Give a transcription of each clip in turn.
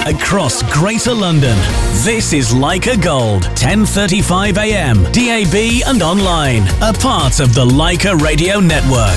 across Greater London. This is Leica Gold, 10:35 a.m, DAB and online. A part of the Leica Radio Network.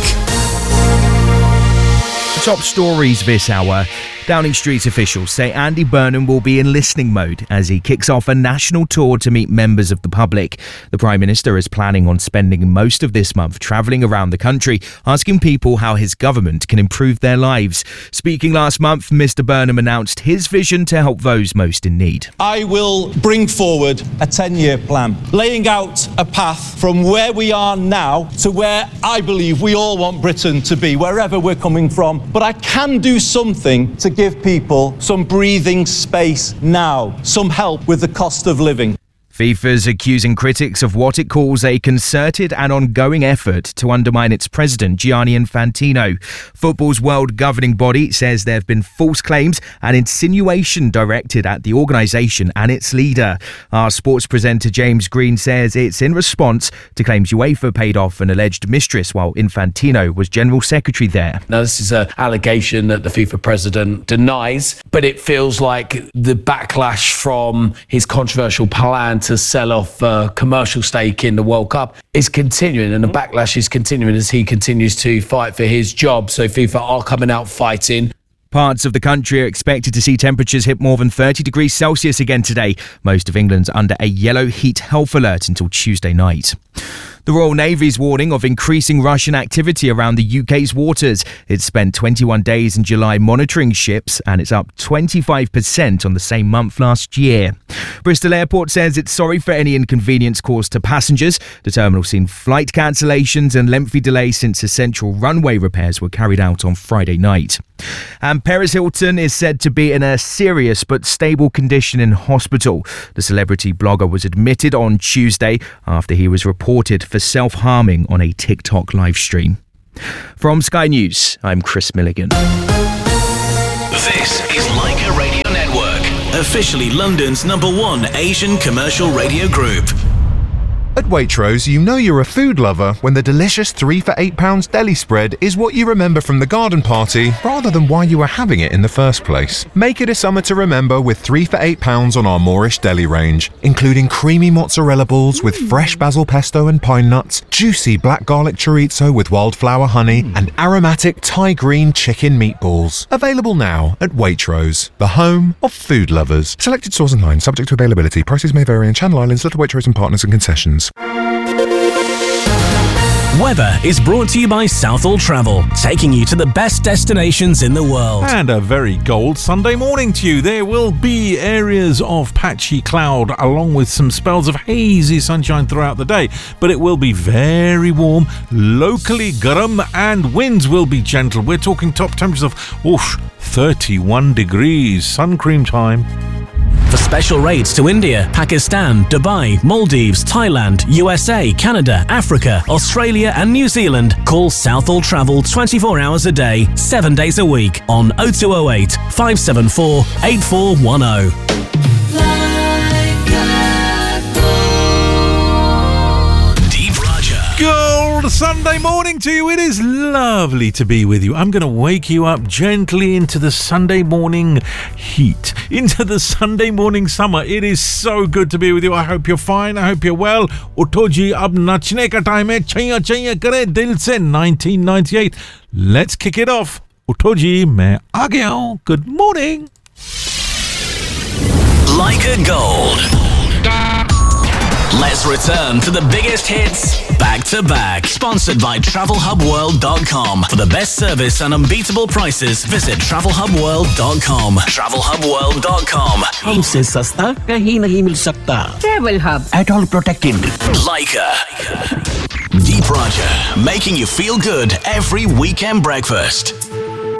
Top stories this hour. Downing Street officials say Andy Burnham will be in listening mode as he kicks off a national tour to meet members of the public. The Prime Minister is planning on spending most of this month travelling around the country, asking people how his government can improve their lives. Speaking last month, Mr Burnham announced his vision to help those most in need. I will bring forward a 10-year plan, laying out a path from where we are now to where I believe we all want Britain to be, wherever we're coming from. But I can do something to give people some breathing space now, some help with the cost of living. FIFA's accusing critics of what it calls a concerted and ongoing effort to undermine its president, Gianni Infantino. Football's world governing body says there have been false claims and insinuation directed at the organisation and its leader. Our sports presenter James Green says it's in response to claims UEFA paid off an alleged mistress while Infantino was general secretary there. Now, this is an allegation that the FIFA president denies, but it feels like the backlash from his controversial plan to sell off a commercial stake in the World Cup is continuing, and the backlash is continuing as he continues to fight for his job. So FIFA are coming out fighting. Parts of the country are expected to see temperatures hit more than 30 degrees Celsius again today. Most of England's under a yellow heat health alert until Tuesday night. The Royal Navy's warning of increasing Russian activity around the UK's waters. It spent 21 days in July monitoring ships, and it's up 25% on the same month last year. Bristol Airport says it's sorry for any inconvenience caused to passengers. The terminal's seen flight cancellations and lengthy delays since essential runway repairs were carried out on Friday night. And Paris Hilton is said to be in a serious but stable condition in hospital. The celebrity blogger was admitted on Tuesday after he was reported for self-harming on a TikTok live stream. From Sky News, I'm Chris Milligan. This is Leica Radio Network, officially London's #1 Asian commercial radio group. At Waitrose, you know you're a food lover when the delicious 3 for £8 deli spread is what you remember from the garden party rather than why you were having it in the first place. Make it a summer to remember with 3 for £8 on our Moorish deli range, including creamy mozzarella balls with fresh basil pesto and pine nuts, juicy black garlic chorizo with wildflower honey, and aromatic Thai green chicken meatballs. Available now at Waitrose, the home of food lovers. Selected stores online, subject to availability. Prices may vary in Channel Islands, Little Waitrose and partners and concessions. Weather is brought to you by Southall Travel, taking you to the best destinations in the world. And a very gold Sunday morning to you. There will be areas of patchy cloud along with some spells of hazy sunshine throughout the day, but it will be very warm, locally garam, and winds will be gentle. We're talking top temperatures of 31 degrees. Sun cream time. For special rates to India, Pakistan, Dubai, Maldives, Thailand, USA, Canada, Africa, Australia and New Zealand, call Southall Travel 24 hours a day, 7 days a week on 0208 574 8410. Gold Sunday morning to you. It is lovely to be with you. I'm going to wake you up gently into the Sunday morning heat, into the Sunday morning summer. It is so good to be with you. I hope you're fine. I hope you're well. Utho ji, ab nachne ka time hai. Chaiya chaiya kare dil se 1998. Let's kick it off. Utho ji, main aa gaya hoon. Good morning. Leica Gold. Let's return to the biggest hits back to back. Sponsored by TravelHubWorld.com. For the best service and unbeatable prices, visit TravelHubWorld.com. TravelHubWorld.com. हमसे सस्ता कहीं नहीं मिल सकता. Travel Hub. At all protected. Leica. Deep Raja, making you feel good every weekend breakfast.